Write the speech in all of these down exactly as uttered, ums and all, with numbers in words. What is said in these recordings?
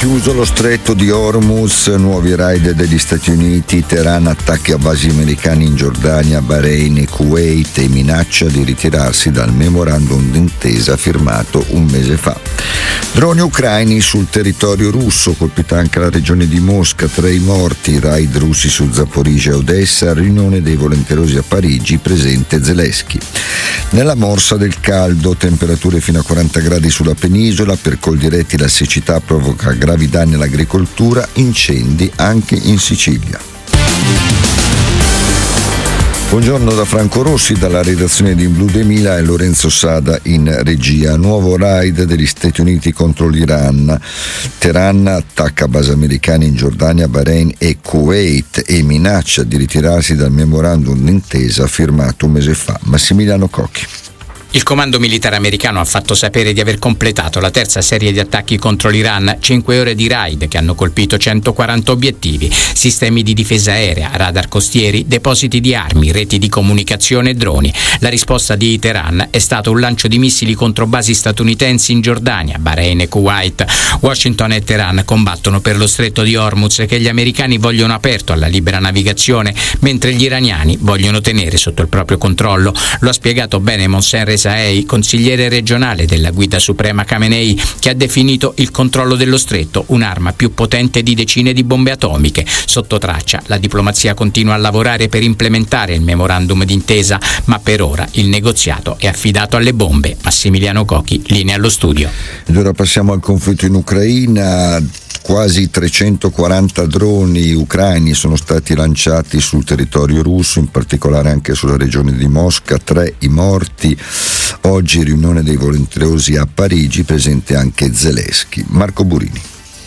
Chiuso lo stretto di Hormuz, nuovi raid degli Stati Uniti, Teheran attacchi a basi americane in Giordania, Bahrain e Kuwait e minaccia di ritirarsi dal memorandum d'intesa firmato un mese fa. Droni ucraini sul territorio russo, colpita anche la regione di Mosca, tre i morti, raid russi su Zaporizhzhia e Odessa, riunione dei volenterosi a Parigi, presente Zelensky. Nella morsa del caldo, temperature fino a quaranta gradi sulla penisola, per Coldiretti la siccità provoca gravi danni all'agricoltura, incendi anche in Sicilia. Buongiorno da Franco Rossi, dalla redazione di Blu duemila e Lorenzo Sada in regia. Nuovo raid degli Stati Uniti contro l'Iran. Teheran attacca basi americane in Giordania, Bahrain e Kuwait e minaccia di ritirarsi dal memorandum d'intesa firmato un mese fa. Massimiliano Cocchi. Il comando militare americano ha fatto sapere di aver completato la terza serie di attacchi contro l'Iran, cinque ore di raid che hanno colpito centoquaranta obiettivi, sistemi di difesa aerea, radar costieri, depositi di armi, reti di comunicazione e droni. La risposta di Teheran è stato un lancio di missili contro basi statunitensi in Giordania, Bahrain e Kuwait. Washington e Teheran combattono per lo stretto di Hormuz, che gli americani vogliono aperto alla libera navigazione, mentre gli iraniani vogliono tenere sotto il proprio controllo. Lo ha spiegato bene Mohsen Rezaei, consigliere regionale della guida suprema Khamenei, che ha definito il controllo dello stretto un'arma più potente di decine di bombe atomiche. Sotto traccia, la diplomazia continua a lavorare per implementare il memorandum d'intesa, ma per ora il negoziato è affidato alle bombe. Massimiliano Cocchi, linea allo studio. Ed ora passiamo al conflitto in Ucraina. Quasi trecentoquaranta droni ucraini sono stati lanciati sul territorio russo, in particolare anche sulla regione di Mosca, tre i morti. Oggi riunione dei volenterosi a Parigi, presente anche Zelensky. Marco Burini.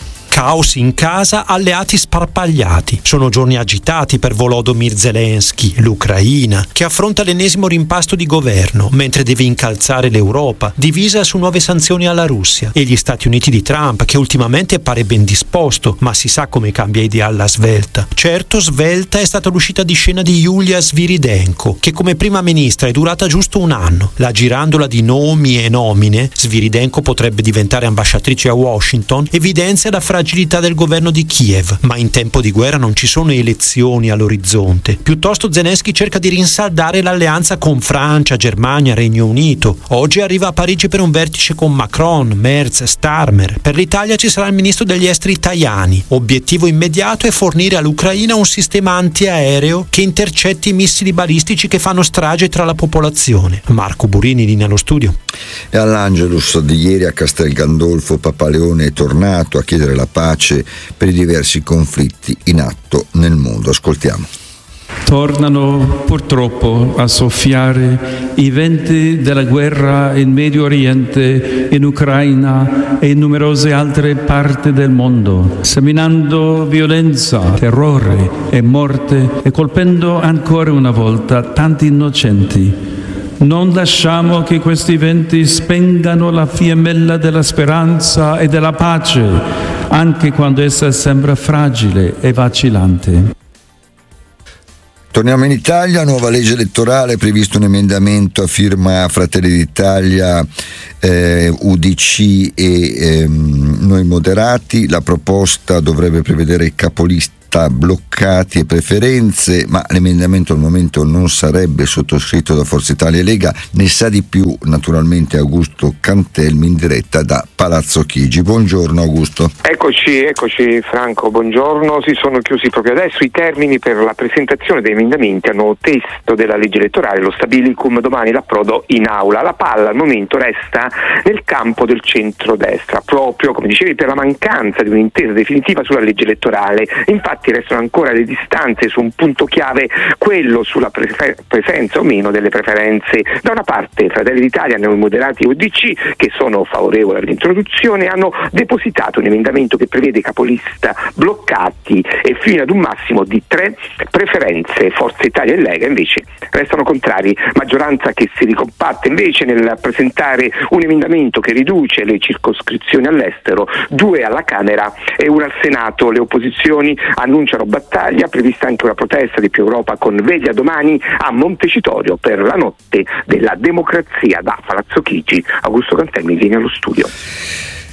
Caos in casa, alleati sparpagliati. Sono giorni agitati per Volodymyr Zelensky, l'Ucraina, che affronta l'ennesimo rimpasto di governo, mentre deve incalzare l'Europa, divisa su nuove sanzioni alla Russia, e gli Stati Uniti di Trump, che ultimamente pare ben disposto, ma si sa come cambia idea alla svelta. Certo, svelta è stata l'uscita di scena di Yulia Sviridenko, che come prima ministra è durata giusto un anno. La girandola di nomi e nomine, Sviridenko potrebbe diventare ambasciatrice a Washington, evidenzia la fragilità fragilità del governo di Kiev, ma in tempo di guerra non ci sono elezioni all'orizzonte. Piuttosto Zelensky cerca di rinsaldare l'alleanza con Francia, Germania, Regno Unito. Oggi arriva a Parigi per un vertice con Macron, Merz, Starmer. Per l'Italia ci sarà il ministro degli esteri Tajani. Obiettivo immediato è fornire all'Ucraina un sistema antiaereo che intercetti i missili balistici che fanno strage tra la popolazione. Marco Burini, linea allo studio. E all'Angelus di ieri a Castel Gandolfo Papa Leone è tornato a chiedere la pace per i diversi conflitti in atto nel mondo. Ascoltiamo. Tornano purtroppo a soffiare i venti della guerra in Medio Oriente, in Ucraina e in numerose altre parti del mondo, seminando violenza, terrore e morte e colpendo ancora una volta tanti innocenti. Non lasciamo che questi venti spengano la fiammella della speranza e della pace, anche quando essa sembra fragile e vacillante. Torniamo in Italia, nuova legge elettorale, previsto un emendamento a firma Fratelli d'Italia, eh, U D C e ehm, Noi Moderati. La proposta dovrebbe prevedere capolisti bloccati e preferenze, ma l'emendamento al momento non sarebbe sottoscritto da Forza Italia e Lega. Ne sa di più naturalmente Augusto Cantelmi in diretta da Palazzo Chigi. Buongiorno Augusto. Eccoci, eccoci Franco, buongiorno. Si sono chiusi proprio adesso i termini per la presentazione dei emendamenti al nuovo testo della legge elettorale, lo stabilicum. Domani l'approdo in aula. La palla al momento resta nel campo del centrodestra, proprio come dicevi per la mancanza di un'intesa definitiva sulla legge elettorale. Infatti restano ancora le distanze su un punto chiave, quello sulla prefer- presenza o meno delle preferenze. Da una parte Fratelli d'Italia, Noi Moderati e U D C, che sono favorevoli all'introduzione, hanno depositato un emendamento che prevede capolista bloccati e fino ad un massimo di tre preferenze. Forza Italia e Lega invece restano contrari, maggioranza che si ricompatta invece nel presentare un emendamento che riduce le circoscrizioni all'estero, due alla Camera e una al Senato. Le opposizioni annunciano battaglia, prevista anche una protesta di Più Europa con veglia domani a Montecitorio per la notte della democrazia. Da Palazzo Chigi, Augusto Cantelmi, viene allo studio.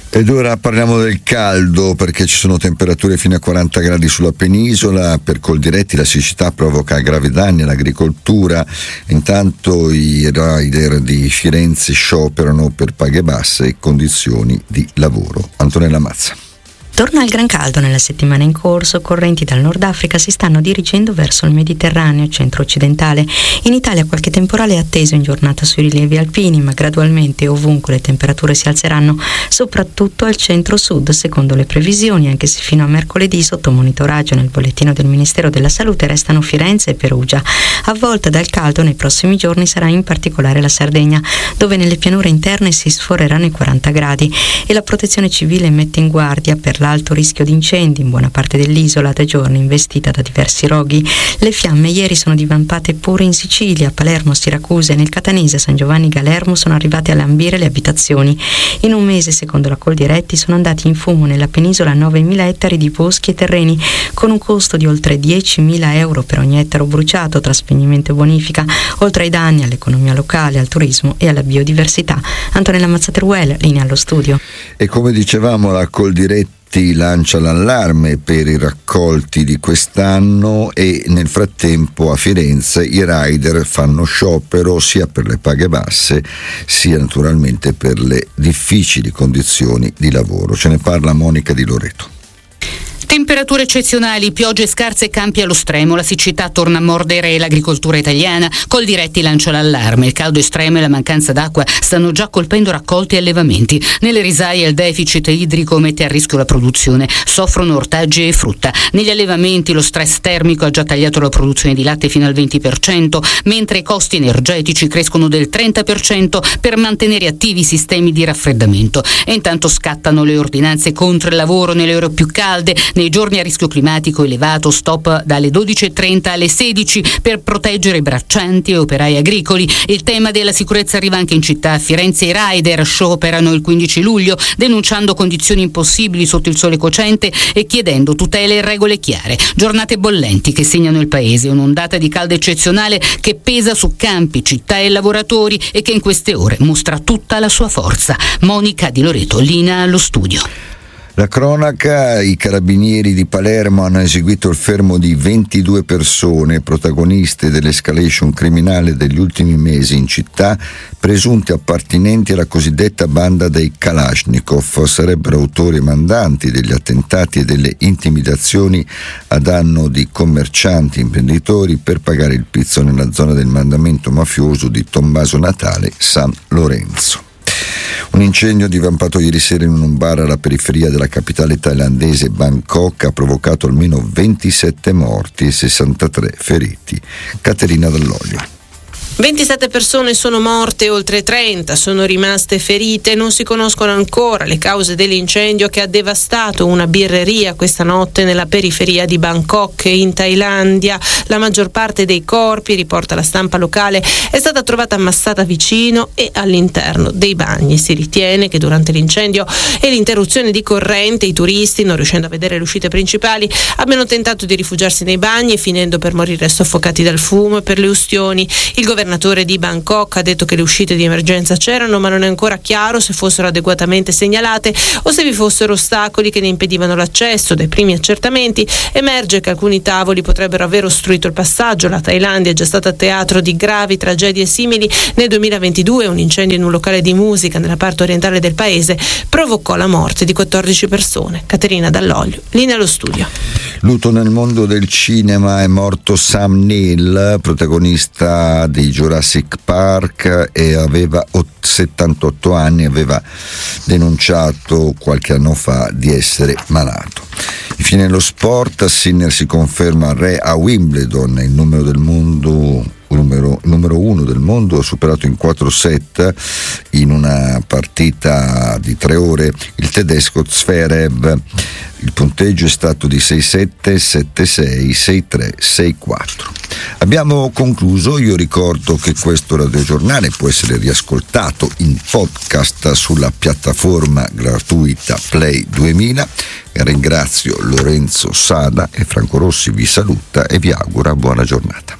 Ed ora parliamo del caldo, perché ci sono temperature fino a quaranta gradi sulla penisola. Per Coldiretti la siccità provoca gravi danni all'agricoltura. Intanto i rider di Firenze scioperano per paghe basse e condizioni di lavoro. Antonella Mazza. Torna il gran caldo nella settimana in corso, correnti dal Nord Africa si stanno dirigendo verso il Mediterraneo centro-occidentale. In Italia qualche temporale è atteso in giornata sui rilievi alpini, ma gradualmente ovunque le temperature si alzeranno, soprattutto al centro-sud, secondo le previsioni, anche se fino a mercoledì sotto monitoraggio nel bollettino del Ministero della Salute restano Firenze e Perugia. Avvolta dal caldo nei prossimi giorni sarà in particolare la Sardegna, dove nelle pianure interne si sforeranno i quaranta gradi, e la Protezione Civile mette in guardia per la alto rischio di incendi in buona parte dell'isola, da giorni investita da diversi roghi. Le fiamme ieri sono divampate pure in Sicilia, Palermo, Siracusa e nel catanese San Giovanni Galermo sono arrivate a lambire le abitazioni. In un mese, secondo la Coldiretti, sono andati in fumo nella penisola novemila ettari di boschi e terreni, con un costo di oltre diecimila euro per ogni ettaro bruciato tra spegnimento e bonifica, oltre ai danni all'economia locale, al turismo e alla biodiversità. Antonella Mazzateruel, linea allo studio. E come dicevamo, la Coldiretti lancia l'allarme per i raccolti di quest'anno, e nel frattempo a Firenze i rider fanno sciopero sia per le paghe basse sia naturalmente per le difficili condizioni di lavoro. Ce ne parla Monica Di Loreto. Temperature eccezionali, piogge scarse e campi allo stremo, la siccità torna a mordere l'agricoltura italiana. Coldiretti lancia l'allarme, il caldo estremo e la mancanza d'acqua stanno già colpendo raccolti e allevamenti. Nelle risaie il deficit idrico mette a rischio la produzione, soffrono ortaggi e frutta. Negli allevamenti lo stress termico ha già tagliato la produzione di latte fino al venti per cento, mentre i costi energetici crescono del trenta per cento per mantenere attivi i sistemi di raffreddamento. E intanto scattano le ordinanze contro il lavoro nelle ore più calde. Nei giorni a rischio climatico elevato, stop dalle dodici e trenta alle sedici per proteggere braccianti e operai agricoli. Il tema della sicurezza arriva anche in città. Firenze i rider scioperano il quindici luglio, denunciando condizioni impossibili sotto il sole cocente e chiedendo tutele e regole chiare. Giornate bollenti che segnano il paese, un'ondata di caldo eccezionale che pesa su campi, città e lavoratori e che in queste ore mostra tutta la sua forza. Monica Di Loreto, linea allo studio. La cronaca: i carabinieri di Palermo hanno eseguito il fermo di ventidue persone, protagoniste dell'escalation criminale degli ultimi mesi in città, presunti appartenenti alla cosiddetta banda dei Kalashnikov. Sarebbero autori e mandanti degli attentati e delle intimidazioni a danno di commercianti e imprenditori per pagare il pizzo nella zona del mandamento mafioso di Tommaso Natale San Lorenzo. Un incendio divampato ieri sera in un bar alla periferia della capitale thailandese Bangkok ha provocato almeno ventisette morti e sessantatré feriti. Caterina Dall'Olio. ventisette persone sono morte, oltre trenta sono rimaste ferite. Non si conoscono ancora le cause dell'incendio che ha devastato una birreria questa notte nella periferia di Bangkok in Thailandia. La maggior parte dei corpi, riporta la stampa locale, è stata trovata ammassata vicino e all'interno dei bagni. Si ritiene che durante l'incendio e l'interruzione di corrente i turisti, non riuscendo a vedere le uscite principali, abbiano tentato di rifugiarsi nei bagni, finendo per morire soffocati dal fumo e per le ustioni. Il governo Il governatore di Bangkok ha detto che le uscite di emergenza c'erano, ma non è ancora chiaro se fossero adeguatamente segnalate o se vi fossero ostacoli che ne impedivano l'accesso. Dai primi accertamenti emerge che alcuni tavoli potrebbero aver ostruito il passaggio. La Thailandia è già stata teatro di gravi tragedie simili. Nel duemilaventidue un incendio in un locale di musica nella parte orientale del paese provocò la morte di quattordici persone. Caterina Dall'Olio, linea allo studio. Lutto nel mondo del cinema, è morto Sam Neill, protagonista di Jurassic Park, e aveva settantotto anni, aveva denunciato qualche anno fa di essere malato. Infine lo sport: Sinner si conferma re a Wimbledon, il numero del mondo numero, numero uno del mondo, ha superato in quattro set in una partita di tre ore il tedesco Zverev. Il punteggio è stato di sei sette, sette sei, sei tre, sei quattro. Abbiamo concluso. Io ricordo che questo radiogiornale può essere riascoltato in podcast sulla piattaforma gratuita Play duemila. Ringrazio Lorenzo Sada e Franco Rossi vi saluta e vi augura buona giornata.